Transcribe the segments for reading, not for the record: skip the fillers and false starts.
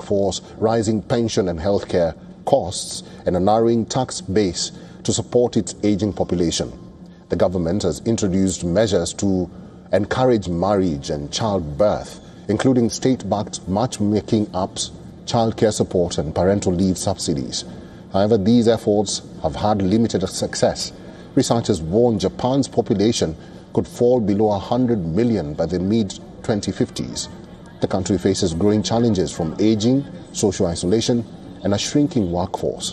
workforce, rising pension and healthcare costs, and a narrowing tax base to support its aging population. The government has introduced measures to encourage marriage and childbirth, including state-backed matchmaking apps, childcare support and parental leave subsidies. However, these efforts have had limited success. Researchers warn Japan's population could fall below 100 million by the mid-2050s. The country faces growing challenges from aging, social isolation, and a shrinking workforce.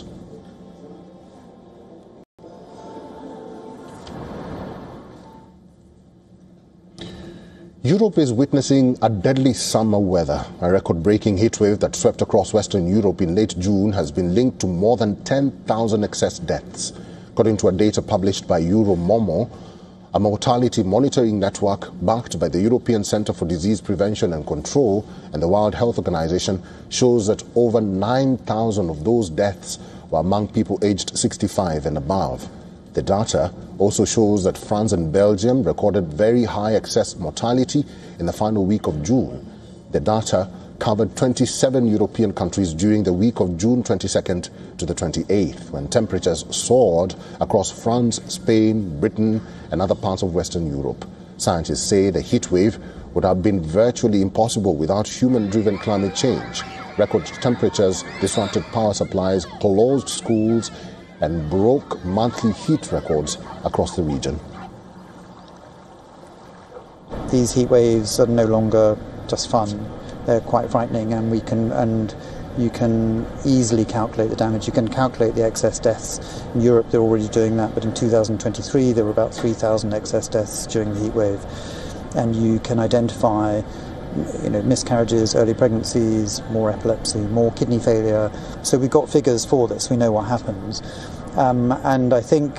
Europe is witnessing a deadly summer weather. A record-breaking heatwave that swept across Western Europe in late June has been linked to more than 10,000 excess deaths. According to data published by Euromomo, a mortality monitoring network backed by the European Centre for Disease Prevention and Control and the World Health Organization, shows that over 9,000 of those deaths were among people aged 65 and above. The data also shows that France and Belgium recorded very high excess mortality in the final week of June. The data covered 27 European countries during the week of June 22nd to the 28th, when temperatures soared across France, Spain, Britain, and other parts of Western Europe. Scientists say the heat wave would have been virtually impossible without human-driven climate change. Record temperatures disrupted power supplies, closed schools, and broke monthly heat records across the region. These heat waves are no longer just fun. They're quite frightening, and you can easily calculate the damage. You can calculate the excess deaths. In Europe, they're already doing that, but in 2023, there were about 3,000 excess deaths during the heat wave. And you can identify miscarriages, early pregnancies, more epilepsy, more kidney failure. So we've got figures for this. We know what happens, and I think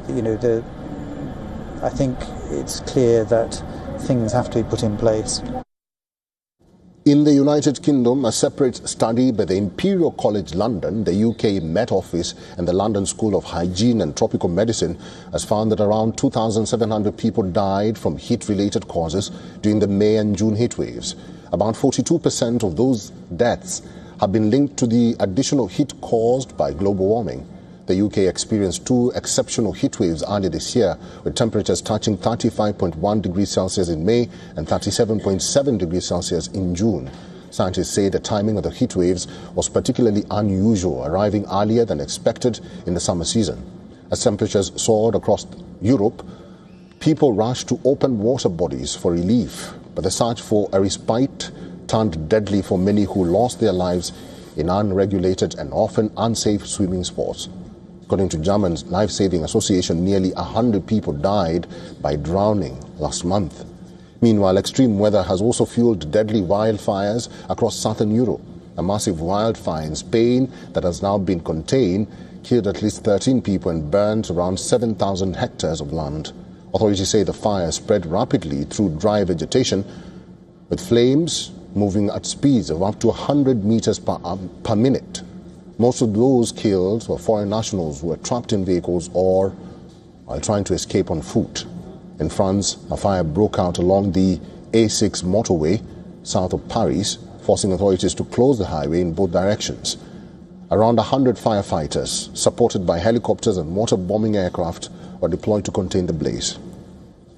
I think it's clear that things have to be put in place. In the United Kingdom, a separate study by the Imperial College London, the UK Met Office, and the London School of Hygiene and Tropical Medicine has found that around 2,700 people died from heat-related causes during the May and June heat waves. About 42% of those deaths have been linked to the additional heat caused by global warming. The UK experienced two exceptional heat waves earlier this year, with temperatures touching 35.1 degrees Celsius in May and 37.7 degrees Celsius in June. Scientists say the timing of the heat waves was particularly unusual, arriving earlier than expected in the summer season. As temperatures soared across Europe, people rushed to open water bodies for relief, but the search for a respite turned deadly for many who lost their lives in unregulated and often unsafe swimming sports. According to German's Life-Saving Association, nearly 100 people died by drowning last month. Meanwhile, extreme weather has also fueled deadly wildfires across southern Europe. A massive wildfire in Spain that has now been contained killed at least 13 people and burned around 7,000 hectares of land. Authorities say the fire spread rapidly through dry vegetation, with flames moving at speeds of up to 100 meters per minute. Most of those killed were foreign nationals who were trapped in vehicles or while trying to escape on foot. In France, a fire broke out along the A6 motorway south of Paris, forcing authorities to close the highway in both directions. Around 100 firefighters, supported by helicopters and water-bombing aircraft, were deployed to contain the blaze.